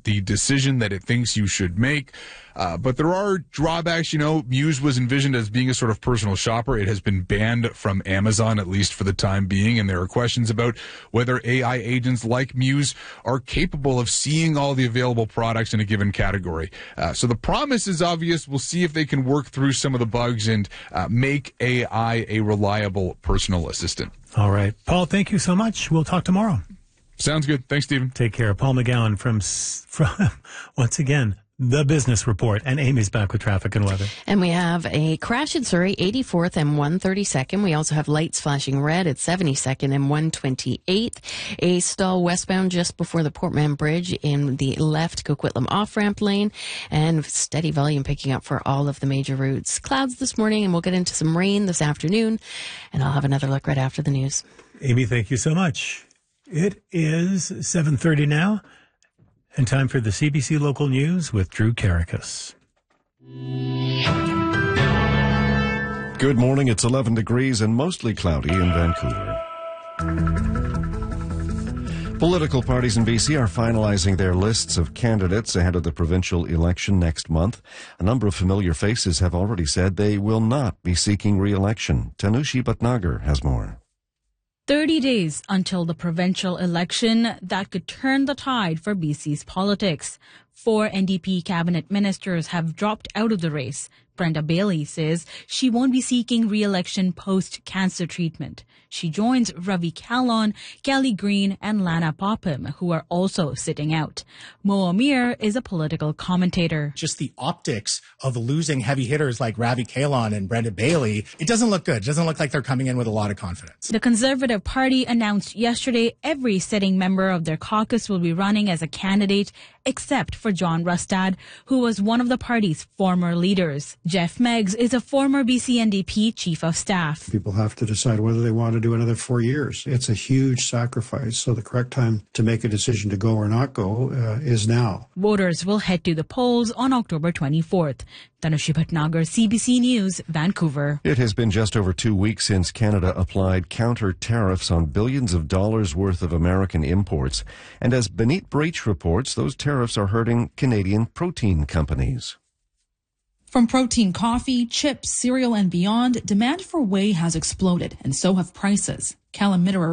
the decision that it thinks you should make. But there are drawbacks. Muse was envisioned as being a sort of personal shopper. It has been banned from Amazon, at least for the time being, and there are questions about whether AI agents like Muse are capable of seeing all the available products in a given category. So the promise is obvious. We'll see if they can work through some of the bugs and make AI a reliable personal assistant. All right. Paul, thank you so much. We'll talk tomorrow. Sounds good. Thanks, Stephen. Take care. Paul McGowan from once again, The Business Report. And Amy's back with traffic and weather. And we have a crash in Surrey, 84th and 132nd. We also have lights flashing red at 72nd and 128th. A stall westbound just before the Portman Bridge in the left Coquitlam off-ramp lane. And steady volume picking up for all of the major routes. Clouds this morning, and we'll get into some rain this afternoon. And I'll have another look right after the news. Amy, thank you so much. It is 7:30 now. And time for the CBC Local News with Drew Karakas. Good morning. It's 11 degrees and mostly cloudy in Vancouver. Political parties in BC are finalizing their lists of candidates ahead of the provincial election next month. A number of familiar faces have already said they will not be seeking re-election. Tanushi Bhatnagar has more. 30 days until the provincial election that could turn the tide for BC's politics. 4 NDP cabinet ministers have dropped out of the race. Brenda Bailey says she won't be seeking re-election post-cancer treatment. She joins Ravi Kahlon, Kelly Green, and Lana Popham, who are also sitting out. Mo Amir is a political commentator. Just the optics of losing heavy hitters like Ravi Kahlon and Brenda Bailey, it doesn't look good. It doesn't look like they're coming in with a lot of confidence. The Conservative Party announced yesterday every sitting member of their caucus will be running as a candidate, except for John Rustad, who was one of the party's former leaders. Jeff Meggs is a former BC NDP chief of staff. People have to decide whether they want to do another 4 years. It's a huge sacrifice, so the correct time to make a decision to go or not go is now. Voters will head to the polls on October 24th. Tanushi Bhatnagar, CBC News, Vancouver. It has been just over 2 weeks since Canada applied counter tariffs on billions of dollars worth of American imports. And as Benit Breach reports, those tariffs are hurting Canadian protein companies. From protein coffee, chips, cereal, and beyond, demand for whey has exploded, and so have prices. Callum Mitterer